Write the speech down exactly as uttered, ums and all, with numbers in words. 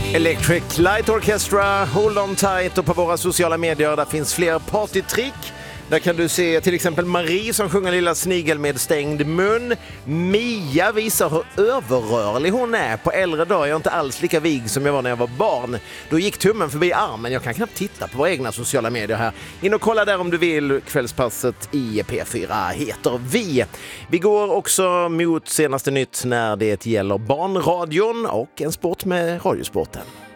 Electric Light Orchestra, Hold On Tight, och på våra sociala medier där finns fler partytrick. Där kan du se till exempel Marie som sjunger Lilla snigel med stängd mun. Mia visar hur överrörlig hon är. På äldre dag är jag inte alls lika vig som jag var när jag var barn. Då gick tummen förbi armen. Jag kan knappt titta på våra egna sociala medier här. In och kolla där om du vill. Kvällspasset i P fyra heter vi. Vi går också mot senaste nytt när det gäller barnradion och en sport med radiosporten.